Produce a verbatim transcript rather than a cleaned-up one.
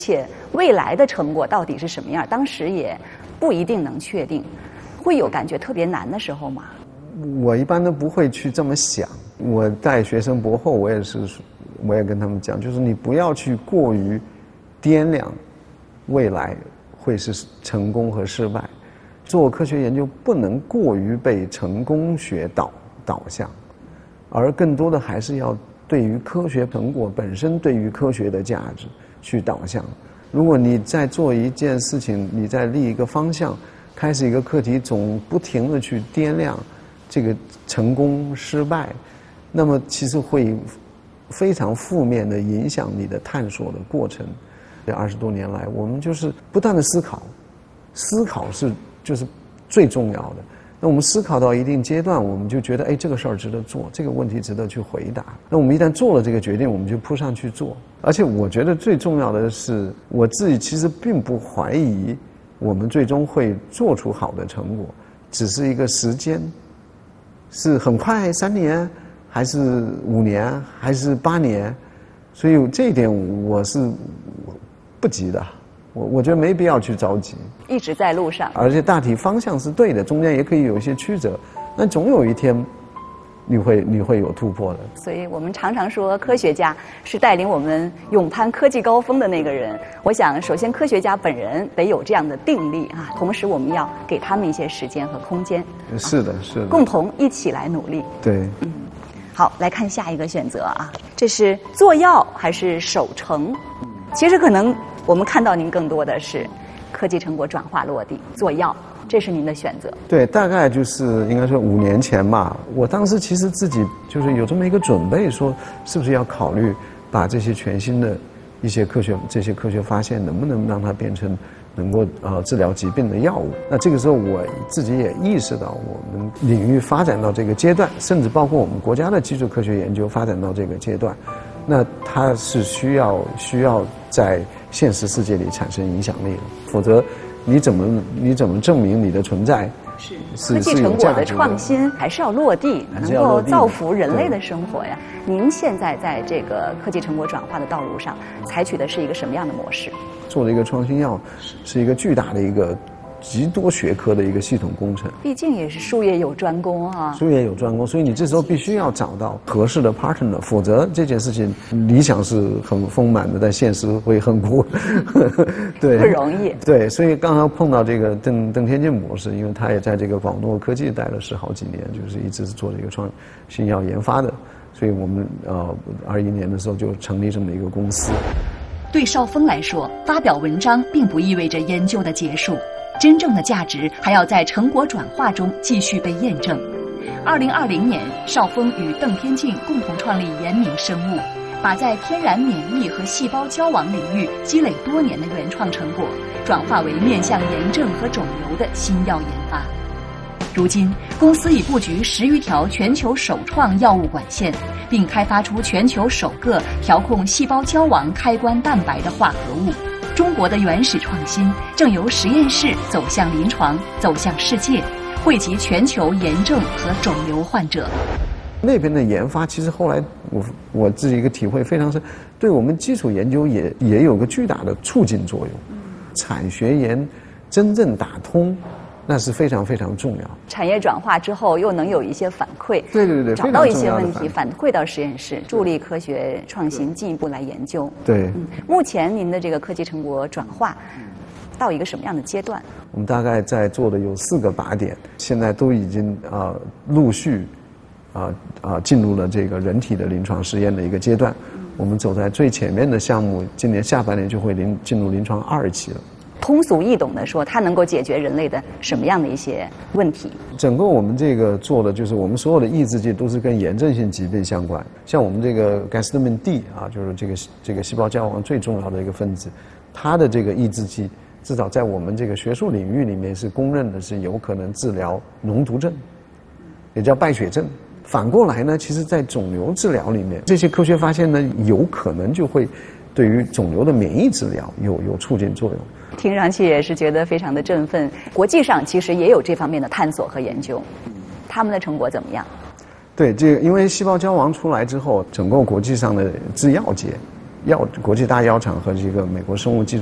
且未来的成果到底是什么样，当时也不一定能确定，会有感觉特别难的时候吗？ 我一般都不会去这么想。我带学生博后，我也是，我也跟他们讲，就是你不要去过于掂量未来会是成功和失败。做科学研究不能过于被成功学导导向，而更多的还是要对于科学成果本身对于科学的价值去导向。如果你在做一件事情，你在立一个方向，开始一个课题，总不停地去掂量这个成功失败，那么其实会非常负面地影响你的探索的过程。这二十多年来，我们就是不断地思考，思考是就是最重要的。那我们思考到一定阶段，我们就觉得，哎，这个事儿值得做，这个问题值得去回答。那我们一旦做了这个决定，我们就扑上去做。而且我觉得最重要的是，我自己其实并不怀疑我们最终会做出好的成果，只是一个时间，是很快三年，还是五年，还是八年？所以这一点我是不急的。我我觉得没必要去着急， 一直在路上， 而且大体方向是对的，中间也可以有一些曲折，那总有一天你会你会有突破的。 所以我们常常说，科学家是带领我们勇攀科技高峰的那个人。我想，首先科学家本人得有这样的定力啊，同时我们要给他们一些时间和空间。 是的，是的， 共同一起来努力。 对， 嗯，好，来看下一个选择啊，这是做药还是守成？其实可能我们看到您更多的是科技成果转化落地做药，这是您的选择。 对，大概就是应该说五年前吧。我当时其实自己就是有这么一个准备，说是不是要考虑把这些全新的一些科学这些科学发现能不能让它变成能够呃治疗疾病的药物。那这个时候我自己也意识到，我们领域发展到这个阶段，甚至包括我们国家的基础科学研究发展到这个阶段，那它是需要需要在现实世界里产生影响力的，否则你怎么你怎么证明你的存在？ 是是科技成果的创新还是要落地，能够造福人类的生活呀。您现在在这个科技成果转化的道路上，采取的是一个什么样的模式？ 做的一个创新药是一个巨大的一个极多学科的一个系统工程， 毕竟也是术业有专攻啊。 术业有专攻，所以你这时候必须要找到合适的 partner， 否则这件事情理想是很丰满的，但现实会很苦，对， 不容易。 对，所以刚刚碰到这个邓邓天健博士，因为他也在这个广诺科技待了十好几年，就是一直是做这个创新药研发的，所以我们呃二一年的时候就成立这么一个公司。 对邵峰来说，发表文章并不意味着研究的结束。真正的价值还要在成果转化中继续被验证。二零二零年，邵峰与邓天敬共同创立严明生物，把在天然免疫和细胞交往领域积累多年的原创成果，转化为面向炎症和肿瘤的新药研发。如今，公司已布局十余条全球首创药物管线，并开发出全球首个调控细胞交往开关蛋白的化合物。中国的原始创新正由实验室走向临床，走向世界，惠及全球炎症和肿瘤患者。 那边的研发，其实后来我我自己一个体会非常深，对我们基础研究也也有个巨大的促进作用。产学研真正打通，那是非常非常重要。 产业转化之后，又能有一些反馈， 对对对， 找到一些问题，反馈到实验室，助力科学创新进一步来研究。 对， 嗯，目前您的这个科技成果转化到一个什么样的阶段？ 我们大概在做的有四个靶点，现在都已经啊、呃、陆续啊啊、呃、进入了这个人体的临床实验的一个阶段。我们走在最前面的项目，今年下半年就会临进入临床二期了。 通俗易懂的说，它能够解决人类的什么样的一些问题？ 整个我们这个做的就是我们所有的抑制剂都是跟炎症性疾病相关，像我们这个 Gastamine D 啊，就是这个这个细胞交往最重要的一个分子，它的这个抑制剂至少在我们这个学术领域里面是公认的是有可能治疗脓毒症，也叫败血症。反过来呢，其实在肿瘤治疗里面，这些科学发现呢，有可能就会对于肿瘤的免疫治疗有有促进作用。 听上去也是觉得非常的振奋。国际上其实也有这方面的探索和研究，他们的成果怎么样？ 对，这个因为细胞交王出来之后，整个国际上的制药界药国际大药厂和这个美国生物技